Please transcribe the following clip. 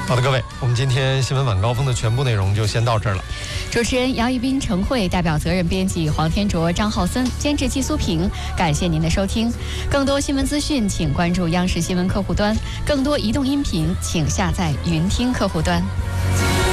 好的，各位，我们今天新闻晚高峰的全部内容就先到这儿了。 主持人杨玉斌、陈慧，代表责任编辑黄天卓、张浩森，监制季苏平。感谢您的收听。更多新闻资讯，请关注央视新闻客户端；更多移动音频，请下载云听客户端。